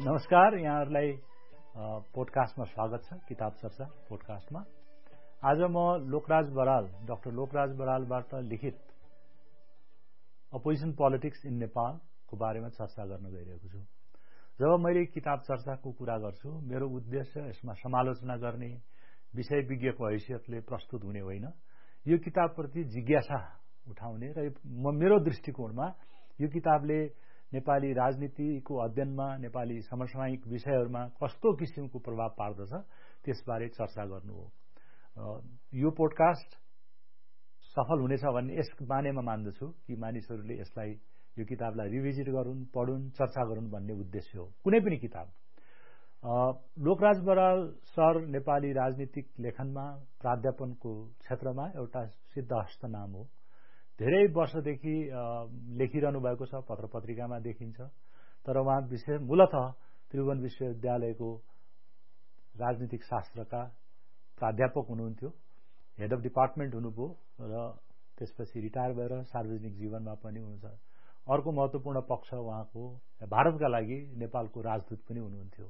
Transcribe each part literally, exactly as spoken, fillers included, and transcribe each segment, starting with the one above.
नमस्कार, यहाँहरुलाई पोडकास्टमा स्वागत छ। किताब चर्चा पोडकास्टमा आज म लोकराज बराल डाक्टर लोकराज बरालबाट लिखित अपोजिसन पोलिटिक्स इन नेपाल को बारेमा चर्चा गर्न गइरहेको छु। जब मैले किताब चर्चाको कुरा गर्छु, मेरो उद्देश्य यसमा समालोचना गर्ने, विषय विज्ञको हैसियतले प्रस्तुत हुने होइन। यो किताबप्रति जिज्ञासा उठाउने र मेरो दृष्टिकोणमा यो किताबले नेपाली राजनीतिको अध्ययनमा, नेपाली समसामयिक विषयहरूमा कस्तो किसिमको प्रभाव पार्दछ त्यसबारे चर्चा गर्नु हो। यो पोडकास्ट सफल हुनेछ भन्ने यस बारेमा मान्दछु कि मानिसहरूले यसलाई यो किताबलाई रिभिजिट गरून्, पढुन्, चर्चा गरून् भन्ने उद्देश्य हो। कुनै पनि किताब लोकराज बराल सर नेपाली राजनीतिक लेखनमा प्राध्यापनको क्षेत्रमा एउटा सिद्धहस्त नाम हो। धेरै वर्षदेखि लेखिरहनु भएको छ, पत्र पत्रिकामा देखिन्छ। तर उहाँ विशेष मूलतः त्रिभुवन विश्वविद्यालयको राजनीतिक शास्त्रका प्राध्यापक हुनुहुन्थ्यो, हेड अफ डिपार्टमेन्ट हुनुभयो र त्यसपछि रिटायर भएर सार्वजनिक जीवनमा पनि हुनुहुन्छ। अर्को महत्वपूर्ण पक्ष उहाँको भारतका लागि नेपालको राजदूत पनि हुनुहुन्थ्यो।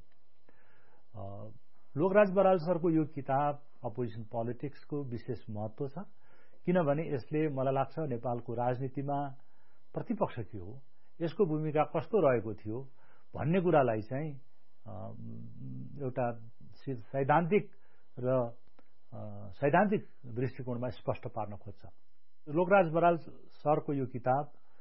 लोकराज बराल सरको यो किताब अपोजिसन पोलिटिक्सको विशेष महत्व छ, किनभने यसले मलाई लाग्छ नेपालको राजनीतिमा प्रतिपक्ष के हो, यसको भूमिका कस्तो रहेको थियो भन्ने कुरालाई चाहिँ एउटा सैद्धान्तिक र सैद्धान्तिक दृष्टिकोणमा स्पष्ट पार्न खोज्छ। लोकराज बराल सरको यो किताब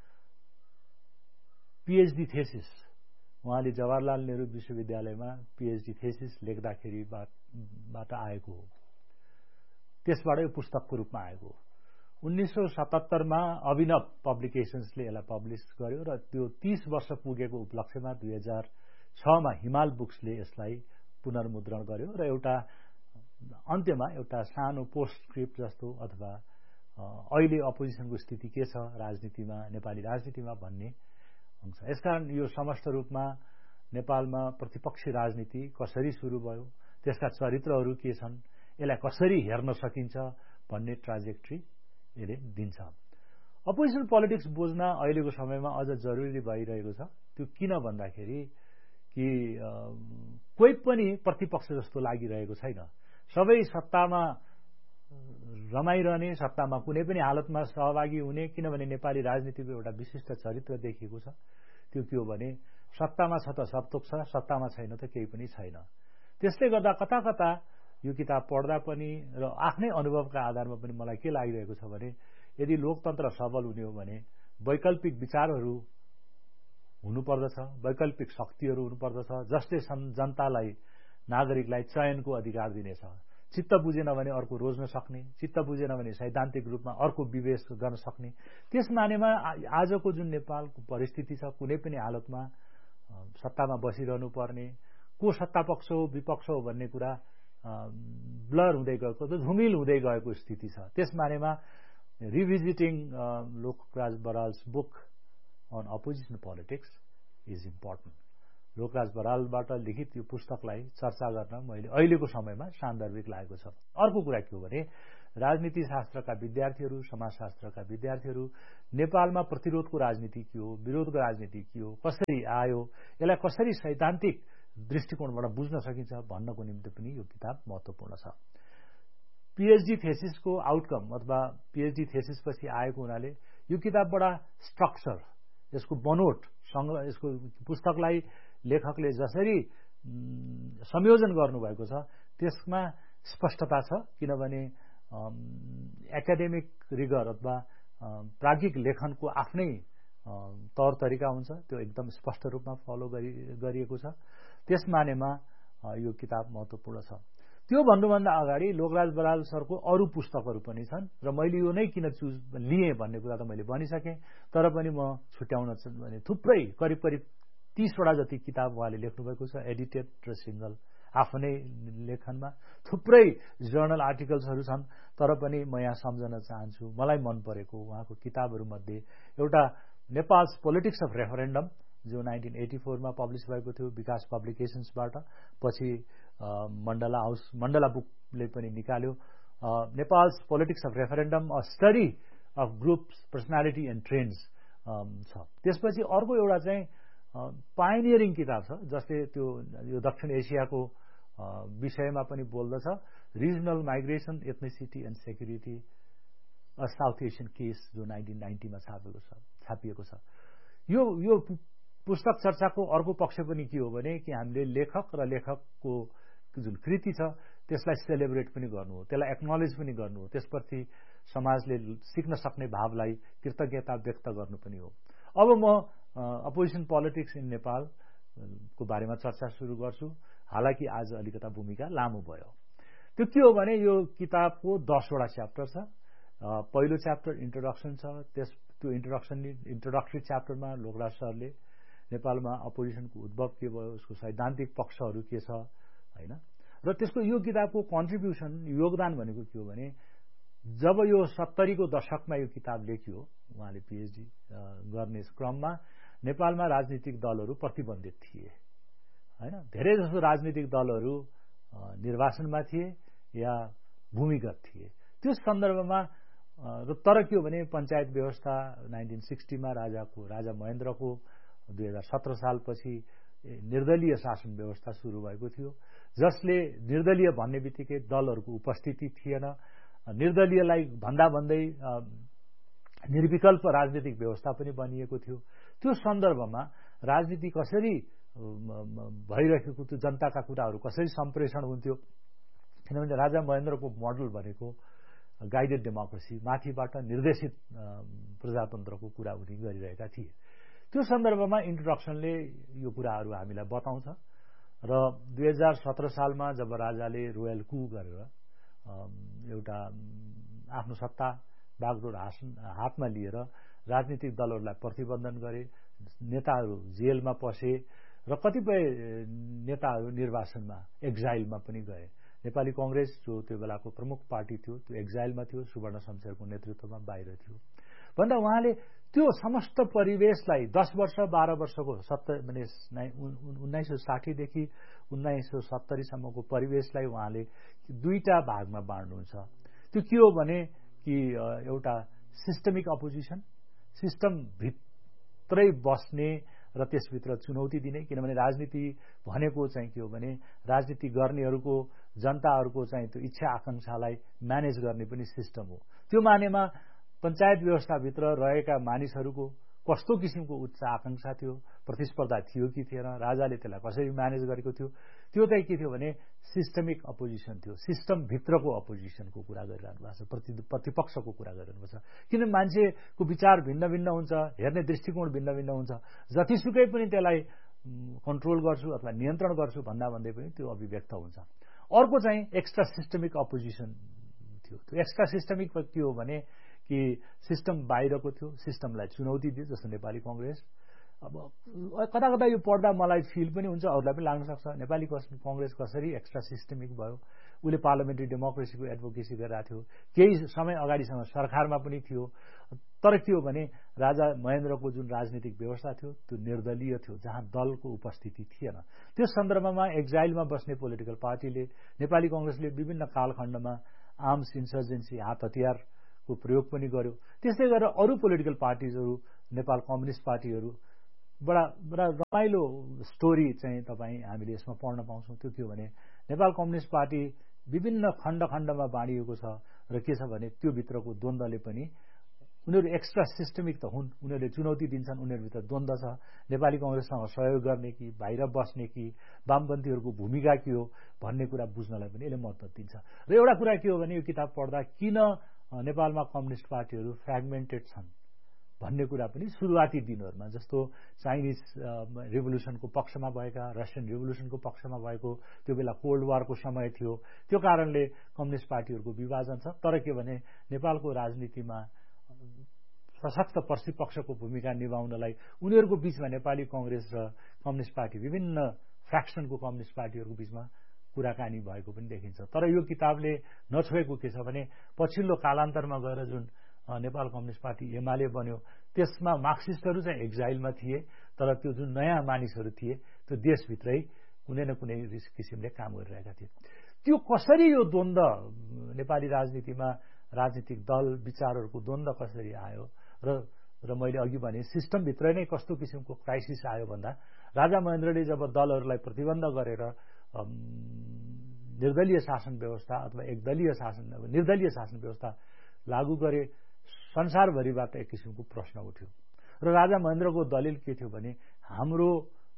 पीएचडी थेसिस, उहाँले जवाहरलाल नेहरू विश्वविद्यालयमा पीएचडी थेसिस लेख्दाखेरिबाट आएको हो। त्यसबाट यो पुस्तकको रूपमा आएको हो। उन्नाइस सौ सतहत्तरमा अभिनव पब्लिकेशन्सले यसलाई पब्लिस गर्यो र त्यो तीस वर्ष पुगेको उपलक्ष्यमा दुई हजार छमा हिमाल बुक्सले यसलाई पुनर्मुद्रण गर्यो र एउटा अन्त्यमा एउटा सानो पोस्टस्क्रिप्ट जस्तो अथवा अहिले अपोजिसनको स्थिति के छ राजनीतिमा, नेपाली राजनीतिमा भन्ने अंश। यसकारण यो समस्त रूपमा नेपालमा प्रतिपक्षी राजनीति कसरी सुरु भयो, त्यसका चरित्रहरू के छन्, यसलाई कसरी हेर्न सकिन्छ भन्ने ट्राजेक्ट्री यसले दिन्छ। अपोजिसन पोलिटिक्स बुझ्न अहिलेको समयमा अझ जरुरी भइरहेको छ। त्यो किन भन्दाखेरि कि कोही पनि प्रतिपक्ष जस्तो लागिरहेको छैन। सबै सत्तामा रमाइरहने, सत्तामा कुनै पनि हालतमा सहभागी हुने, किनभने नेपाली राजनीतिको एउटा विशिष्ट चरित्र देखिएको छ। त्यो के हो भने सत्तामा छ त सब थोक छ, सत्तामा छैन त केही पनि छैन। त्यसले गर्दा कता कता यो किताब पढ्दा पनि र आफ्नै अनुभवका आधारमा पनि मलाई के लागिरहेको छ भने यदि लोकतन्त्र सबल हुने हो भने वैकल्पिक विचारहरू हुनुपर्दछ, वैकल्पिक शक्तिहरू हुनुपर्दछ, जसले जनतालाई, नागरिकलाई चयनको अधिकार दिनेछ। चित्त बुझेन भने अर्को रोज्न सक्ने, चित्त बुझेन भने सैद्धान्तिक रूपमा अर्को विवेश गर्न सक्ने। त्यस मानेमा आजको जुन नेपालको परिस्थिति छ, कुनै पनि हालतमा सत्तामा बसिरहनु पर्ने, को सत्तापक्ष हो विपक्ष हो भन्ने कुरा ब्लर हुँदै गएको, झुमिल हुँदै गएको स्थिति छ। त्यस मानेमा revisiting Lokraj बराल्स book on opposition politics is important. Lokraj बरालबाट लिखित यो पुस्तकलाई चर्चा गर्न मैले अहिलेको समयमा सान्दर्भिक लागेको छ। अर्को कुरा के हो भने राजनीति शास्त्रका विद्यार्थीहरू, समाजशास्त्रका विद्यार्थीहरू नेपालमा प्रतिरोधको राजनीति के हो, विरोधको राजनीति के हो, कसरी आयो, यसलाई कसरी सैद्धान्तिक दृष्टिकोणबाट बुझ्न सकिन्छ भन्नको निम्ति पनि यो किताब महत्वपूर्ण छ। पीएचडी थेसिसको आउटकम अथवा पीएचडी थेसिसपछि आएको हुनाले यो किताब बडा स्ट्रक्चर, यसको बनोट, यसको पुस्तकलाई लेखकले जसरी संयोजन गर्नुभएको छ त्यसमा स्पष्टता छ। किनभने एकाडेमिक रिगर अथवा प्राज्ञिक लेखनको आफ्नै तौर तरिका हुन्छ, त्यो एकदम स्पष्ट रूपमा फलो गरिएको छ। त्यस मानेमा यो किताब महत्वपूर्ण छ। त्यो भन्नुभन्दा अगाडि लोकराज बराल सरको अरू पुस्तकहरू पनि छन् र मैले यो नै किन चुज लिएँ भन्ने कुरा त मैले भनिसकेँ। तर पनि म छुट्याउन भने थुप्रै करिब करिब तीसवटा जति किताब उहाँले लेख्नुभएको छ, एडिटेड र सिंगल आफ्नै लेखनमा। थुप्रै जर्नल आर्टिकल्सहरू छन्। तर पनि म यहाँ सम्झन चाहन्छु मलाई मन परेको उहाँको किताबहरूमध्ये एउटा नेपाल्स पोलिटिक्स अफ रेफरेन्डम, जो नाइन्टिन एटी फोरमा पब्लिस भएको थियो विकास पब्लिकेशन्सबाट, पछि मण्डला हाउस मण्डला बुकले पनि निकाल्यो। Nepals politics of referendum, a study of groups personality and trends छ। त्यसपछि अर्को एउटा चाहिँ पायोनियरिङ किताब छ, जसले त्यो यो दक्षिण एसियाको विषयमा पनि बोल्दछ। Regional migration, ethnicity and security, a south Asian case, जो नाइन्टिन नाइन्टीमा छापेको छ छापिएको छ। यो यो पुस्तक चर्चाको अर्को पक्ष पनि के हो भने कि हामीले लेखक र लेखकको जुन कृति छ त्यसलाई सेलिब्रेट पनि गर्नु हो, त्यसलाई एक्नोलेज पनि गर्नु हो, त्यसप्रति समाजले सिक्न सक्ने भावलाई कृतज्ञता व्यक्त गर्नु पनि हो। अब म अपोजिसन पोलिटिक्स इन नेपाल को बारेमा चर्चा सुरु गर्छु। हालाकि आज अलिकता भूमिका लामो भयो। त्यो के हो भने यो किताबको दसवटा च्याप्टर छ। पहिलो च्याप्टर इन्ट्रोडक्सन छ। त्यस त्यो इन्ट्रोडक्सन इन्ट्रोडक्टरी च्याप्टरमा लोकराज सरले नेपालमा अपोजिसनको उद्भव के भयो, उसको सैद्धान्तिक पक्षहरू के छ हैन, र त्यसको यो किताबको कन्ट्रिब्युसन, योगदान भनेको के हो भने जब यो सत्तरीको दशकमा यो किताब लेखियो, उहाँले पीएचडी गर्ने क्रममा नेपालमा राजनीतिक दलहरू प्रतिबन्धित थिए हैन। धेरै जसो राजनीतिक दलहरू निर्वाचनमा थिए या भूमिगत थिए। त्यो सन्दर्भमा तर के हो भने पञ्चायत व्यवस्था नाइन्टिन सिक्सटीमा राजाको राजा महेन्द्रको दुई हजार सत्र सालपछि निर्दलीय शासन व्यवस्था सुरु भएको थियो, जसले निर्दलीय भन्ने बित्तिकै दलहरूको उपस्थिति थिएन। निर्दलीयलाई भन्दा भन्दै निर्विकल्प राजनीतिक व्यवस्था पनि बनिएको थियो। त्यो सन्दर्भमा राजनीति कसरी भइरहेको थियो, जनताका कुराहरू कसरी सम्प्रेषण हुन्थ्यो, किनभने राजा महेन्द्रको मोडल भनेको गाइडेड डेमोक्रेसी, माथिबाट निर्देशित प्रजातन्त्रको कुरा उनी गरिरहेका थिए। त्यो सन्दर्भमा इन्ट्रोडक्सनले यो कुराहरू हामीलाई बताउँछ। र दुई हजार सत्र सालमा जब राजाले रोयल कू गरेर एउटा आफ्नो सत्ता बागडोर हातमा लिएर राजनीतिक दलहरूलाई प्रतिबन्धन गरे, नेताहरू जेलमा पसे र कतिपय नेताहरू निर्वाचनमा एक्जाइलमा पनि गए। नेपाली कांग्रेस जो त्यो बेलाको प्रमुख पार्टी थियो त्यो एक्जाइलमा थियो, सुवर्ण शमशेरको नेतृत्वमा बाहिर थियो। भन्दा उहाँले त्यो समस्त परिवेशलाई दस वर्ष बाह्र वर्षको सत्तर माने उन्नाइस सय साठीदेखि उन्नाइस सय सत्तरीसम्मको परिवेशलाई उहाँले दुईटा भागमा बाँड्नुहुन्छ। त्यो के हो भने कि एउटा सिस्टमिक अपोजिसन, सिस्टम भित्रै बस्ने र त्यसभित्र चुनौती दिने, किनभने राजनीति भनेको चाहिँ के हो भने राजनीति गर्नेहरूको जनताहरूको चाहिँ त्यो इच्छा आकांक्षालाई म्यानेज गर्ने पनि सिस्टम हो। त्यो मानेमा पञ्चायत व्यवस्थाभित्र रहेका मानिसहरूको कस्तो किसिमको उच्च आकांक्षा थियो, प्रतिस्पर्धा थियो कि थिएन, राजाले त्यसलाई कसरी म्यानेज गरेको थियो, त्यो चाहिँ के थियो भने सिस्टमिक अपोजिसन थियो। सिस्टमभित्रको अपोजिसनको कुरा गरिरहनु भएको छ, प्रति प्रतिपक्षको कुरा गरिरहनु छ। किन मान्छेको विचार भिन्न भिन्न हुन्छ, हेर्ने दृष्टिकोण भिन्न भिन्न हुन्छ। जतिसुकै पनि त्यसलाई कन्ट्रोल गर्छु अथवा नियन्त्रण गर्छु भन्दा भन्दै पनि त्यो अभिव्यक्त हुन्छ। अर्को चाहिँ एक्स्ट्रा सिस्टमिक अपोजिसन थियो। त्यो एक्स्ट्रा सिस्टमिक के हो भने कि सिस्टम बाहिरको थियो, सिस्टमलाई चुनौती दियो, जस्तो नेपाली कांग्रेस। अब कता कता यो पढ्दा मलाई फिल पनि हुन्छ, अरूलाई पनि लाग्न सक्छ नेपाली कांग्रेस कसरी एक्स्ट्रा सिस्टमिक भयो। उसले पार्लियामेन्ट्री डेमोक्रेसीको एडभोकेसी गरिरहेको थियो, केही समय अगाडिसम्म सरकारमा पनि थियो। तर के हो भने राजा महेन्द्रको जुन राजनीतिक व्यवस्था थियो त्यो निर्दलीय थियो, जहाँ दलको उपस्थिति थिएन। त्यो सन्दर्भमा एक्जाइलमा बस्ने पोलिटिकल पार्टीले, नेपाली कांग्रेसले विभिन्न कालखण्डमा आर्म्स इन्सर्जेन्सी, हात हतियार को प्रयोग पनि गर्यो। त्यसै गरेर अरू पोलिटिकल पार्टीजहरू, नेपाल कम्युनिस्ट पार्टीहरू, बडा बडा रमाइलो स्टोरी चाहिँ तपाईँ हामीले यसमा पढ्न पाउँछौँ। त्यो के हो भने नेपाल कम्युनिस्ट पार्टी विभिन्न खण्ड खण्डमा बाँडिएको छ र के छ भने त्यो भित्रको द्वन्द्वले पनि उनीहरू एक्स्ट्रा सिस्टमिक त हुन्, उनीहरूले चुनौती दिन्छन्, उनीहरूभित्र द्वन्द्व छ। नेपाली कांग्रेससँग सहयोग गर्ने कि बाहिर बस्ने कि वामपन्थीहरूको भूमिका के हो भन्ने कुरा बुझ्नलाई पनि यसले मद्दत दिन्छ। र एउटा कुरा के हो भने यो किताब पढ्दा किन नेपालमा कम्युनिस्ट पार्टीहरू फ्रेगमेन्टेड छन् भन्ने कुरा पनि सुरुवाती दिनहरूमा, जस्तो चाइनिज रिभोल्युसनको पक्षमा भएका, रसियन रिभोल्युसनको पक्षमा भएको, त्यो बेला कोल्ड वारको समय थियो, त्यो कारणले कम्युनिस्ट पार्टीहरूको विभाजन छ। तर के भने नेपालको राजनीतिमा सशक्त प्रतिपक्षको भूमिका निभाउनलाई उनीहरूको बीचमा नेपाली कांग्रेस र कम्युनिस्ट पार्टी, विभिन्न फ्र्याक्सनको कम्युनिस्ट पार्टीहरूको बीचमा कुराकानी भएको पनि देखिन्छ। तर यो किताबले नछोएको के छ भने पछिल्लो कालान्तरमा गएर जुन नेपाल कम्युनिस्ट पार्टी एमाले बन्यो, त्यसमा मार्क्सिस्टहरू चाहिँ एक्जाइलमा थिए, तर त्यो जुन नयाँ मानिसहरू थिए त्यो देशभित्रै कुनै न कुनै किसिमले काम गरिरहेका थिए। त्यो कसरी यो द्वन्द्व नेपाली राजनीतिमा राजनीतिक दल विचारहरूको द्वन्द्व कसरी आयो र र मैले अघि भने सिस्टमभित्र नै कस्तो किसिमको क्राइसिस आयो भन्दा राजा महेन्द्रले जब दलहरूलाई प्रतिबन्ध गरेर निर्दलीय शासन व्यवस्था अथवा एकदलीय शासन निर्दलीय शासन व्यवस्था लागू गरे संसारभरिबाट एक किसिमको प्रश्न उठ्यो र राजा महेन्द्रको दलिल के थियो भने हाम्रो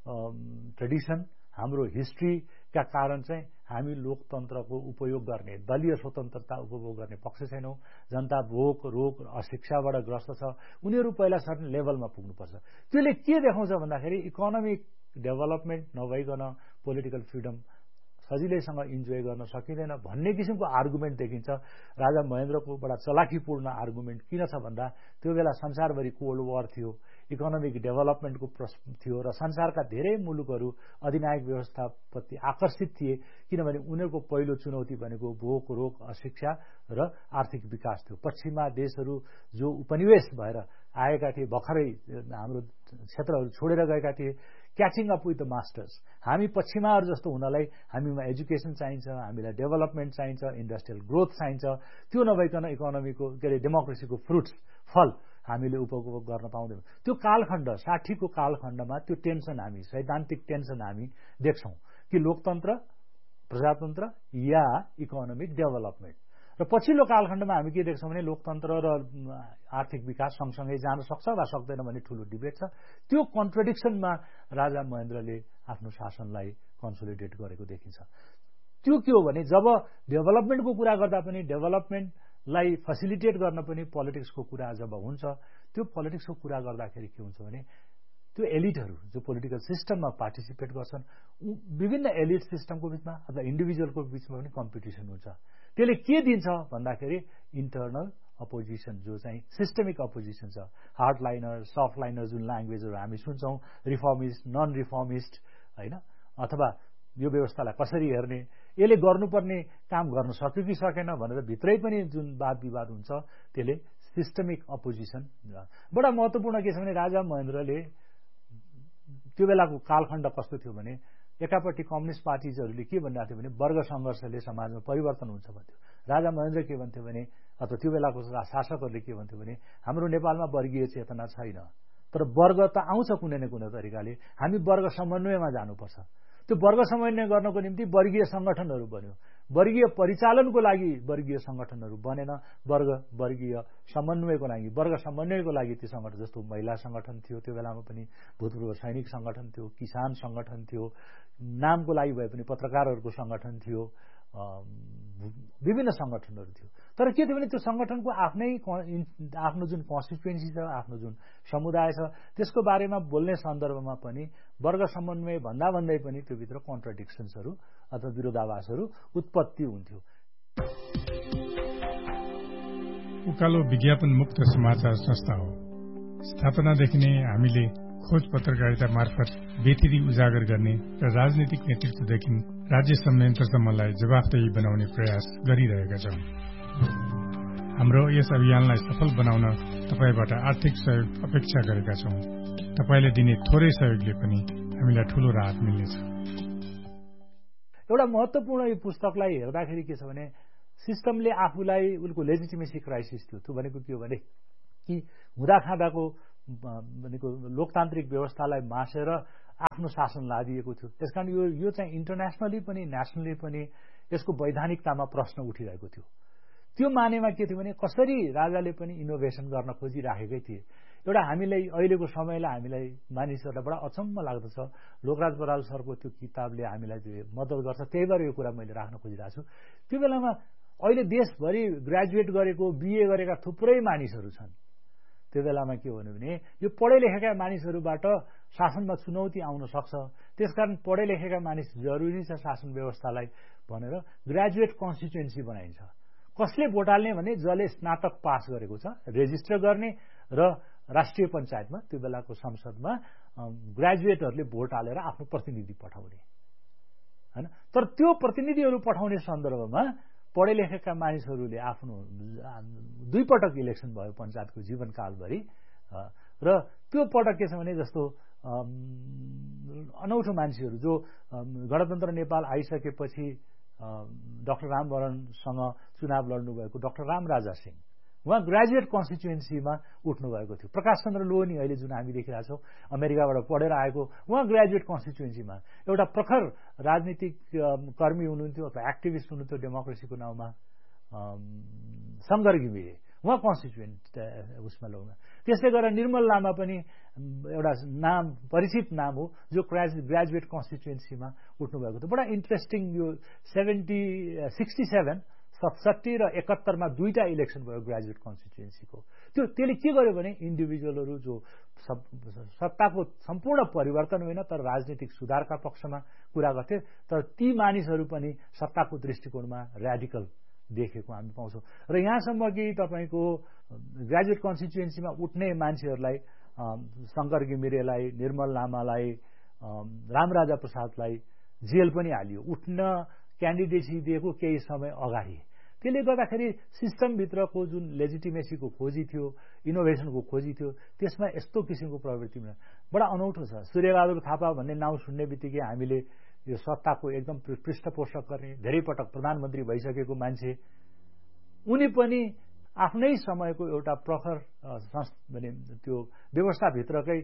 ट्रेडिसन हाम्रो हिस्ट्रीका कारण चाहिँ हामी लोकतन्त्रको उपयोग गर्ने दलीय स्वतन्त्रता उपभोग गर्ने पक्ष छैनौं जनता भोक रोग अशिक्षाबाट ग्रस्त छ उनीहरू पहिला सर्टेन लेभलमा पुग्नुपर्छ त्यसले के देखाउँछ भन्दाखेरि इकोनोमिक डेभलपमेन्ट नभइकन पोलिटिकल फ्रिडम सजिलैसँग इन्जोय गर्न सकिँदैन भन्ने किसिमको आर्गुमेन्ट देखिन्छ राजा महेन्द्रको बडा चलाखीपूर्ण आर्गुमेन्ट किन छ भन्दा त्यो बेला संसारभरि कोल्ड वार थियो इकोनोमिक डेभलपमेन्टको प्रश्न थियो र संसारका धेरै मुलुकहरू अधिनायक व्यवस्थाप्रति आकर्षित थिए किनभने उनीहरूको पहिलो चुनौती भनेको भोक रोग अशिक्षा र आर्थिक विकास थियो पश्चिमा देशहरू जो उपनिवेश भएर आएका थिए भर्खरै हाम्रो क्षेत्रहरू छोडेर गएका थिए catching up with the masters हामी पश्चिमाहरू जस्तो हुनलाई हामीमा एजुकेसन चाहिन्छ हामीलाई डेभलपमेन्ट चाहिन्छ इन्डस्ट्रियल ग्रोथ चाहिन्छ त्यो नभइकन इकोनोमीको के अरे डेमोक्रेसीको फ्रुट्स फल हामीले उपभोग गर्न पाउँदैनौँ त्यो कालखण्ड साठीको कालखण्डमा त्यो टेन्सन हामी सैद्धान्तिक टेन्सन हामी देख्छौं कि लोकतन्त्र प्रजातन्त्र या इकोनोमिक डेभलपमेन्ट र पछिल्लो कालखण्डमा हामी के देख्छौं भने लोकतन्त्र र आर्थिक विकास सँगसँगै जान सक्छ वा सक्दैन भन्ने ठूलो डिबेट छ त्यो कन्ट्रडिक्सनमा राजा महेन्द्रले आफ्नो शासनलाई कन्सोलिडेट गरेको देखिन्छ त्यो के हो भने जब डेभलपमेन्टको कुरा गर्दा पनि डेभलपमेन्टलाई फेसिलिटेट गर्न पनि पोलिटिक्सको कुरा जब हुन्छ त्यो पोलिटिक्सको कुरा गर्दाखेरि के हुन्छ भने त्यो एलिटहरू जो पोलिटिकल सिस्टममा पार्टिसिपेट गर्छन् विभिन्न एलिट सिस्टमको बीचमा अथवा इन्डिभिजुअलको बीचमा पनि कम्पिटिसन हुन्छ त्यसले के दिन्छ भन्दाखेरि इन्टरनल अपोजिसन जो चाहिँ सिस्टमिक अपोजिसन छ हार्ड लाइनर सफ्ट लाइनर जुन ल्याङ्ग्वेजहरू हामी सुन्छौं रिफर्मिस्ट नन रिफर्मिस्ट हैन अथवा यो व्यवस्थालाई कसरी हेर्ने यसले गर्नुपर्ने काम गर्न सक्यो कि सकेन भनेर भित्रै पनि जुन वाद विवाद हुन्छ त्यसले सिस्टमिक अपोजिसन बडा महत्त्वपूर्ण के छ भने राजा महेन्द्रले त्यो बेलाको कालखण्ड कस्तो थियो भने एकापट्टि कम्युनिस्ट पार्टीजहरूले के भनिरहेको थियो भने वर्ग संघर्षले समाजमा परिवर्तन हुन्छ भन्थ्यो राजा महेन्द्र के भन्थ्यो भने अथवा त्यो बेलाको शासकहरूले के भन्थ्यो भने हाम्रो नेपालमा वर्गीय चेतना छैन तर वर्ग त आउँछ कुनै न कुनै तरिकाले हामी वर्ग समन्वयमा जानुपर्छ त्यो वर्ग समन्वय गर्नको निम्ति वर्गीय संगठनहरू बन्यो वर्गीय परिचालनको लागि वर्गीय संगठनहरू बनेन वर्ग वर्गीय समन्वयको लागि वर्ग समन्वयको लागि त्यो संगठन जस्तो महिला संगठन थियो त्यो बेलामा पनि भूतपूर्व सैनिक संगठन थियो किसान संगठन थियो नामको लागि भए पनि पत्रकारहरूको संगठन थियो विभिन्न संगठनहरू थियो तर के थियो भने त्यो संगठनको आफ्नै आफ्नो जुन कन्स्टिट्युएन्सी छ आफ्नो जुन समुदाय छ त्यसको बारेमा बोल्ने सन्दर्भमा पनि वर्ग समन्वय भन्दा भन्दै पनि त्यो भित्र कन्ट्राडिक्सन्सहरू अथवा विरोधाभासहरू उत्पत्ति हुन्थ्यो उकालो विज्ञापन मुक्त समाचार संस्था हो स्थापनादेखि नै हामीले खोज पत्रकारिता मार्फत बेथिरी उजागर गर्ने र राजनीतिक नेतृत्वदेखि राज्य संयन्त्रसम्मलाई जवाफदेही बनाउने प्रयास गरिरहेका छौं हाम्रो यस अभियानलाई सफल बनाउन तपाईबाट आर्थिक सहयोग अपेक्षा गरेका छौं तपाईले दिने थोरै सहयोगले पनि हामीलाई ठूलो राहत मिल्नेछ एउटा महत्त्वपूर्ण यो पुस्तकलाई हेर्दाखेरि के छ भने सिस्टमले आफूलाई उनको लेजिटिमेसी क्राइसिस थियो त्यो भनेको के हो भने कि हुँदा खाँदाको भनेको लोकतान्त्रिक व्यवस्थालाई मासेर आफ्नो शासन लादिएको थियो त्यसकारण यो यो चाहिँ इन्टरनेसनली पनि नेसनली पनि यसको वैधानिकतामा प्रश्न उठिरहेको थियो त्यो मानेमा के थियो भने कसरी राजाले पनि इनोभेसन गर्न खोजिराखेकै थिए एउटा हामीलाई अहिलेको समयलाई हामीलाई मानिसहरूलाई बडा अचम्म लाग्दछ लोकराज बराल सरको त्यो किताबले हामीलाई मद्दत गर्छ त्यही भएर यो कुरा मैले राख्न खोजिरहेको छु त्यो बेलामा अहिले देशभरि ग्रेजुएट गरेको बीए गरेका थुप्रै मानिसहरू छन् त्यो बेलामा के भन्यो भने यो पढे लेखेका मानिसहरूबाट शासनमा चुनौती आउन सक्छ त्यसकारण पढे लेखेका मानिस जरुरी छ शासन व्यवस्थालाई भनेर ग्रेजुएट कन्स्टिट्युएन्सी बनाइन्छ कसले भोट हाल्ने भने जसले स्नातक पास गरेको छ रेजिस्टर गर्ने र राष्ट्रिय पञ्चायतमा त्यो बेलाको संसदमा ग्रेजुएटहरूले भोट हालेर आफ्नो प्रतिनिधि पठाउने हैन तर त्यो प्रतिनिधिहरू पठाउने सन्दर्भमा पढे लेखेका मानिसहरूले आफ्नो दुई पटक इलेक्सन भयो पञ्चायतको जीवनकालभरि र त्यो पटक के छ भने जस्तो अनौठो मान्छेहरू जो गणतन्त्र नेपाल आइसकेपछि डाक्टर रामवरणसँग चुनाव लड्नु भएको डाक्टर रामराजा सिंह उहाँ ग्रेजुएट कन्स्टिट्युएन्सीमा उठ्नुभएको थियो। प्रकाश चन्द्र लोहनी अहिले जुन हामी देखिरहेका छौँ अमेरिकाबाट पढेर आएको, उहाँ ग्रेजुएट कन्स्टिट्युएन्सीमा एउटा प्रखर राजनीतिक कर्मी हुनुहुन्थ्यो अथवा एक्टिभिस्ट हुनुहुन्थ्यो डेमोक्रेसीको नाउँमा। शङ्कर घिमिरे उहाँ कन्स्टिट्युएन्ट उसमा लोमा। त्यसै गरेर निर्मल लामा पनि एउटा नाम परिचित नाम हो जो ग्रेजुएट कन्स्टिट्युएन्सीमा उठ्नुभएको थियो। बडा इन्ट्रेस्टिङ यो सेभेन्टी सिक्सटी सेभेन सतसट्ठी र एकात्तरमा दुईटा इलेक्सन भयो ग्रेजुएट कन्स्टिट्युएन्सीको। त्यो त्यसले के गर्यो भने इन्डिभिजुअलहरू जो सत्ताको सम्पूर्ण परिवर्तन होइन तर राजनीतिक सुधारका पक्षमा कुरा गर्थे, तर ती मानिसहरू पनि सत्ताको दृष्टिकोणमा र्याडिकल देखेको हामी पाउँछौँ। र यहाँसम्म कि तपाईँको ग्रेजुएट कन्स्टिट्युएन्सीमा उठ्ने मान्छेहरूलाई शङ्कर घिमिरेलाई, निर्मल लामालाई, रामराजा प्रसादलाई जेल पनि हालियो उठ्न क्यान्डिडेसी दिएको केही समय अगाडि। त्यसले गर्दाखेरि सिस्टमभित्रको जुन लेजिटिमेसीको खोजी थियो, इनोभेसनको खोजी थियो, त्यसमा यस्तो किसिमको प्रवृत्ति बडा अनौठो छ। सूर्यबहादुर थापा भन्ने नाउँ सुन्ने बित्तिकै हामीले यो सत्ताको एकदम पृष्ठपोषक गर्ने, धेरै पटक प्रधानमन्त्री भइसकेको मान्छे, उनी पनि आफ्नै समयको एउटा प्रखर भने त्यो व्यवस्थाभित्रकै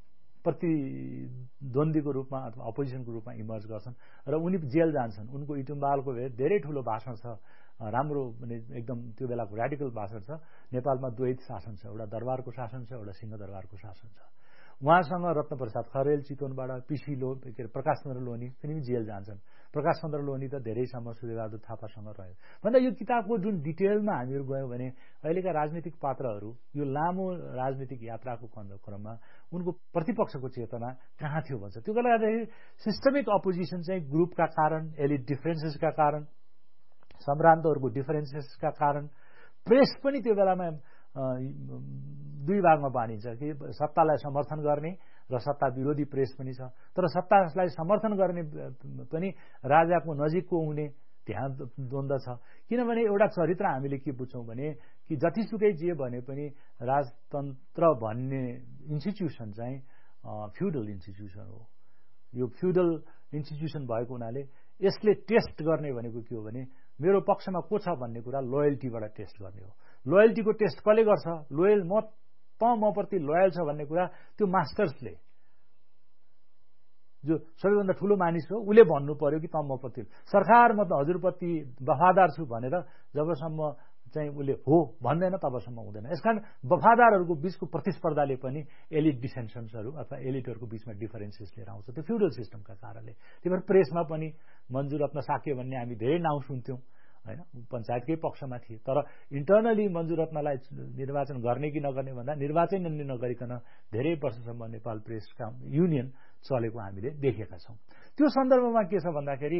प्रतिद्वन्द्वीको रूपमा अथवा अपोजिसनको रूपमा इमर्ज गर्छन् र उनी जेल जान्छन्। उनको इटुम्बालको धेरै ठूलो भाषण छ, राम्रो भने एकदम त्यो बेलाको र्याडिकल भाषण छ। नेपालमा द्वैत शासन छ, एउटा दरबारको शासन छ, एउटा सिंहदरबारको शासन छ। उहाँसँग रत्नप्रसाद खरेल चितवनबाट, पिसी लो के अरे प्रकाश चन्द्र लोहनी पनि जेल जान्छन्। प्रकाश चन्द्र लोहनी त धेरैसम्म सूर्यबहादुर थापासँग रह्यो। भन्दा यो किताबको जुन डिटेलमा हामीहरू गयौँ भने अहिलेका राजनीतिक पात्रहरू यो लामो राजनीतिक यात्राको क्रममा उनको प्रतिपक्षको चेतना कहाँ थियो भन्छ। त्यो गर्दाखेरि सिस्टमिक अपोजिसन चाहिँ ग्रुपका कारण, एलिट डिफरेन्सेसका कारण, सम्भ्रान्तहरूको डिफरेन्सेसका कारण, प्रेस पनि त्यो बेलामा दुई भागमा बाँडिन्छ कि सत्तालाई समर्थन गर्ने र सत्ता विरोधी प्रेस पनि छ। तर सत्तालाई समर्थन गर्ने पनि राजाको नजिकको हुने त्यहाँ द्वन्द्व छ। किनभने एउटा चरित्र हामीले के बुझ्छौँ भने कि जतिसुकै जे भने पनि राजतन्त्र भन्ने इन्स्टिट्युसन चाहिँ फ्युडल इन्स्टिट्युसन हो। यो फ्युडल इन्स्टिट्युसन भएको हुनाले यसले टेस्ट गर्ने भनेको के हो भने मेरो पक्षमा को छ भन्ने कुरा लोयल्टीबाट टेस्ट गर्ने हो। लोयल्टीको टेस्ट कसले गर्छ? लोयल म त मप्रति लोयल छ भन्ने कुरा त्यो मास्टर्सले, जो सबैभन्दा ठूलो मानिस हो, उसले भन्नु पर्यो कि त मप्रति। सरकार म त हजुरप्रति वफादार छु भनेर जबसम्म चाहिँ उसले हो भन्दैन तबसम्म हुँदैन। यसकारण वफादारहरूको बीचको प्रतिस्पर्धाले पनि एलिट डिसेन्सन्सहरू अथवा एलिटहरूको बीचमा डिफरेन्सेस लिएर आउँछ, त्यो फ्युडल सिस्टमका कारणले। त्यही भएर प्रेसमा पनि मन्जु रत्न साक्य भन्ने हामी धेरै नाउँ सुन्थ्यौँ होइन, पञ्चायतकै पक्षमा थिए। तर इन्टरनली मन्जु रत्नलाई निर्वाचन गर्ने कि नगर्ने भन्दा निर्वाचन नगरिकन धेरै वर्षसम्म नेपाल प्रेसका युनियन चलेको हामीले देखेका छौँ। त्यो सन्दर्भमा के छ भन्दाखेरि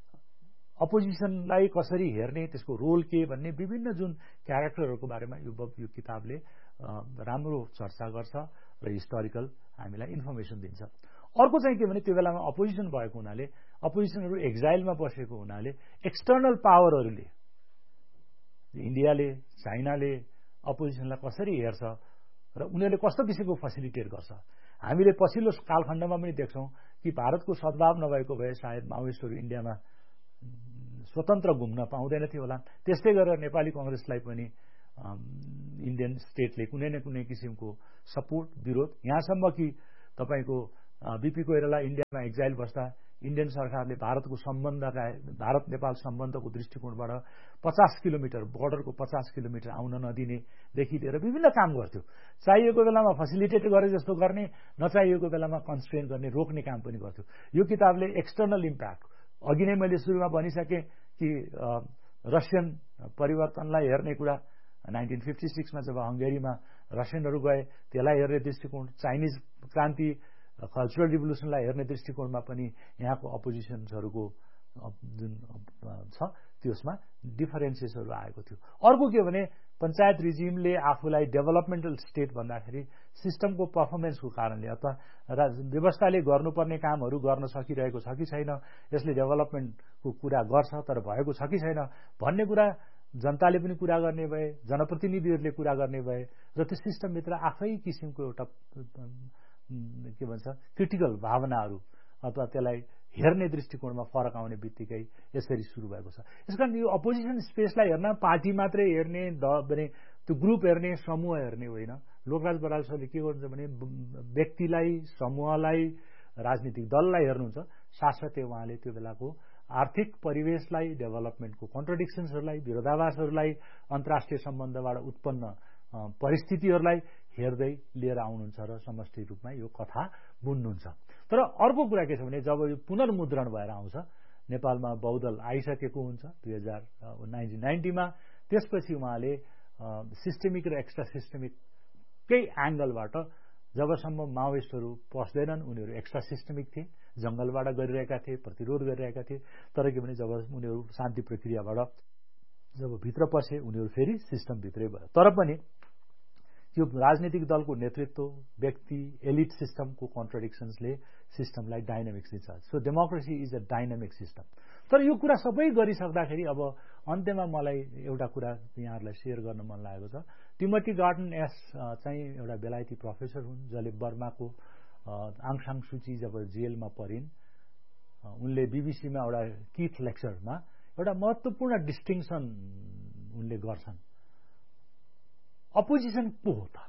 अपोजिसनलाई कसरी हेर्ने, त्यसको रोल के भन्ने विभिन्न जुन क्यारेक्टरहरूको बारेमा यो यो किताबले राम्रो चर्चा गर्छ र हिस्टोरिकल हामीलाई इन्फर्मेसन दिन्छ। अर्को चाहिँ के भने त्यो बेलामा अपोजिसन भएको हुनाले, अपोजिसनहरू एक्जाइलमा बसेको हुनाले एक्सटर्नल पावरहरूले, इन्डियाले, चाइनाले अपोजिसनलाई कसरी हेर्छ र उनीहरूले कस्तो किसिमको फेसिलिटेट गर्छ। हामीले पछिल्लो कालखण्डमा पनि देख्छौँ कि भारतको सद्भाव नभएको भए सायद माओइस्टहरू इन्डियामा स्वतन्त्र घुम्न पाउँदैनथ्यो होला। त्यस्तै गरेर नेपाली कङ्ग्रेसलाई पनि इन्डियन स्टेटले कुनै न कुनै किसिमको सपोर्ट, विरोध, यहाँसम्म कि तपाईँको बिपी कोइराला इन्डियामा एक्जाइल बस्दा इन्डियन सरकारले भारतको सम्बन्धका भारत नेपाल सम्बन्धको दृष्टिकोणबाट पचास किलोमिटर बोर्डरको पचास किलोमिटर आउन नदिनेदेखि लिएर विभिन्न काम गर्थ्यो। चाहिएको बेलामा फेसिलिटेट गरे जस्तो गर्ने, नचाहिएको बेलामा कन्स्ट्रेन गर्ने, रोक्ने काम पनि गर्थ्यो। यो किताबले एक्सटर्नल इम्प्याक्ट, अघि नै मैले सुरुमा भनिसकेँ कि रसियन परिवर्तनलाई हेर्ने कुरा नाइन्टिन फिफ्टी सिक्समा जब हङ्गेरीमा रसियनहरू गए त्यसलाई हेर्ने दृष्टिकोण, चाइनिज क्रान्ति कल्चरल रिभोल्युसनलाई हेर्ने दृष्टिकोणमा पनि यहाँको अपोजिसन्सहरूको जुन छ त्यसमा डिफरेन्सेसहरू आएको थियो। अर्को के भने पञ्चायत रिजिमले आफूलाई डेभलपमेन्टल स्टेट भन्दाखेरि सिस्टमको पर्फर्मेन्सको कारणले अथवा व्यवस्थाले गर्नुपर्ने कामहरू गर्न सकिरहेको छ कि छैन, यसले डेभलपमेन्टको कुरा गर्छ तर भएको छ कि छैन भन्ने कुरा जनताले पनि कुरा गर्ने भए, जनप्रतिनिधिहरूले कुरा गर्ने भए र त्यो सिस्टमभित्र आफै किसिमको एउटा के भन्छ क्रिटिकल भावनाहरू अथवा त्यसलाई हेर्ने दृष्टिकोणमा फरक आउने बित्तिकै यसरी सुरु भएको छ। यसकारण यो अपोजिसन स्पेसलाई हेर्न पार्टी मात्रै हेर्ने, द भने त्यो ग्रुप हेर्ने, समूह हेर्ने होइन। लोकराज बराल सरले के गर्नुहुन्छ भने व्यक्तिलाई, समूहलाई, राजनीतिक दललाई हेर्नुहुन्छ। साथसाथै उहाँले त्यो बेलाको आर्थिक परिवेशलाई, डेभलपमेन्टको कन्ट्रडिक्सन्सहरूलाई, विरोधाभासहरूलाई, अन्तर्राष्ट्रिय सम्बन्धबाट उत्पन्न परिस्थितिहरूलाई हेर्दै लिएर आउनुहुन्छ र समष्टि रूपमा यो कथा बुन्नुहुन्छ। तर अर्को कुरा के छ भने जब यो पुनर्मुद्रण भएर आउँछ, नेपालमा बहुदल आइसकेको हुन्छ दुई हजार नाइन्टिन नाइन्टीमा, त्यसपछि उहाँले सिस्टेमिक र एक्स्ट्रा सिस्टेमिककै एङ्गलबाट जबसम्म माओइस्टहरू पस्दैनन्, उनीहरू एक्स्ट्रा सिस्टेमिक थिए, जंगलबाट गरिरहेका थिए, प्रतिरोध गरिरहेका थिए। तर के भने जब उनीहरू शान्ति प्रक्रियाबाट जब भित्र पसे, उनीहरू फेरि सिस्टमभित्रै भयो। तर पनि यो राजनीतिक दलको नेतृत्व, व्यक्ति, एलिट सिस्टमको कन्ट्रडिक्सन्सले सिस्टमलाई डाइनामिक्स दिन्छ। So democracy is a dynamic system. तर यो कुरा सबै गरिसक्दाखेरि अब अन्त्यमा मलाई एउटा कुरा यहाँहरूलाई सेयर गर्न मन लागेको छ। टिमोथी गार्टन एस चाहिँ एउटा बेलायती प्रोफेसर हुन्, जसले बर्माको आङ सान सुची जब जेलमा परिन्, उनले बीबीसीमा एउटा किथ लेक्चरमा एउटा महत्त्वपूर्ण डिस्टिङसन उनले गर्छन्। अपोजिसन को हो त?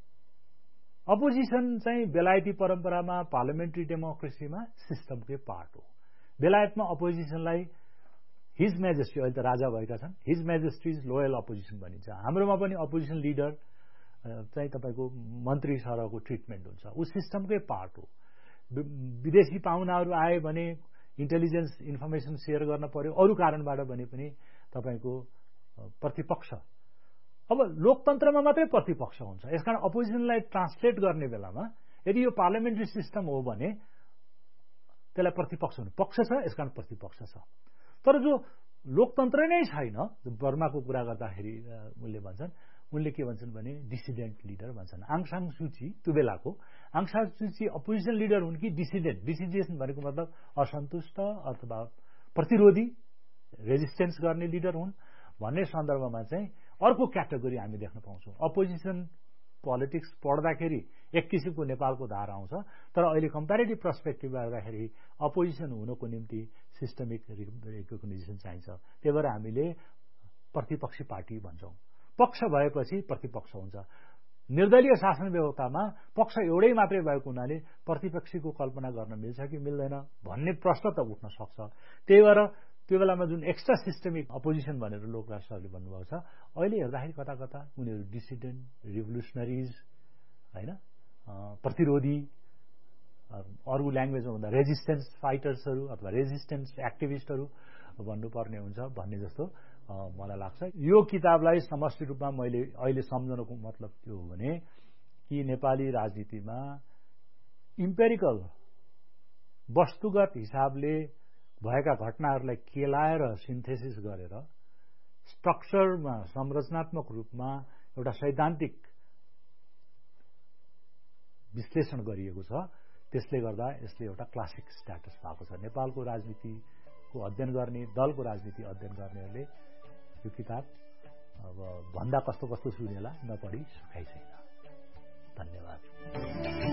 अपोजिसन चाहिँ बेलायती परम्परामा, पार्लियामेन्ट्री डेमोक्रेसीमा सिस्टमकै पार्ट हो। बेलायतमा अपोजिसनलाई हिज मेजेस्टी, अहिले त राजा भएका छन्, हिज मेजेस्टिज लोयल अपोजिसन भनिन्छ। हाम्रोमा पनि अपोजिसन लिडर चाहिँ तपाईँको मन्त्री सरहको ट्रिटमेन्ट हुन्छ, ऊ सिस्टमकै पार्ट हो। विदेशी पाहुनाहरू आए भने इन्टेलिजेन्स इन्फर्मेसन सेयर गर्न पर्यो, अरू कारणबाट भने पनि तपाईँको प्रतिपक्ष। अब लोकतन्त्रमा मात्रै प्रतिपक्ष हुन्छ। यसकारण अपोजिसनलाई ट्रान्सलेट गर्ने बेलामा यदि यो पार्लियामेन्ट्री सिस्टम हो भने त्यसलाई प्रतिपक्ष हुनु, पक्ष छ, यसकारण प्रतिपक्ष छ। तर जो लोकतन्त्र नै छैन, बर्माको कुरा गर्दाखेरि उनले भन्छन्, उनले के भन्छन् भने डिसिडेन्ट लिडर भन्छन्। आङ सान सुची त्यो बेलाको आङ सान सुची अपोजिसन लिडर हुन् कि डिसिडेन्ट? डिसिडेन्ट भनेको मतलब असन्तुष्ट अथवा प्रतिरोधी, रेजिस्टेन्स गर्ने लिडर हुन् भन्ने सन्दर्भमा चाहिँ अर्को क्याटेगोरी हामी देख्न पाउँछौँ। अपोजिसन पोलिटिक्स पढ्दाखेरि एक किसिमको नेपालको धारा आउँछ, तर अहिले कम्पेरिटिभ पर्सपेक्टिभ हेर्दाखेरि अपोजिसन हुनको निम्ति सिस्टमिक रिकग्निसन चाहिन्छ। त्यही भएर हामीले प्रतिपक्षी पार्टी भन्छौँ। पक्ष भएपछि प्रतिपक्ष हुन्छ। निर्दलीय शासन व्यवस्थामा पक्ष एउटै मात्रै भएको हुनाले प्रतिपक्षीको कल्पना गर्न मिल्छ कि मिल्दैन भन्ने प्रश्न त उठ्न सक्छ। त्यही भएर त्यो बेलामा जुन एक्स्ट्रा सिस्टमिक अपोजिसन भनेर लोकराज सरले भन्नुभएको छ, अहिले हेर्दाखेरि कता कता उनीहरू डिसिडेन्ट, रिभोल्युसनरिज होइन, प्रतिरोधी, अरू ल्याङ्ग्वेजमा भन्दा रेजिस्टेन्स फाइटर्सहरू अथवा रेजिस्टेन्स एक्टिभिस्टहरू भन्नुपर्ने हुन्छ भन्ने जस्तो मलाई लाग्छ। यो किताबलाई समष्टि रूपमा मैले अहिले सम्झनको मतलब के हो भने कि नेपाली राजनीतिमा इम्पेरिकल वस्तुगत हिसाबले भएका घटनाहरूलाई केलाएर सिन्थेसिस गरेर स्ट्रक्चरमा, संरचनात्मक रूपमा एउटा सैद्धान्तिक विश्लेषण गरिएको छ। त्यसले गर्दा यसले एउटा क्लासिक स्ट्याटस पाएको छ। नेपालको राजनीतिको अध्ययन गर्ने, दलको राजनीति अध्ययन गर्नेहरूले यो किताब अब भन्दा कस्तो कस्तो सुनेला नपढी सुखाइ छैन। धन्यवाद।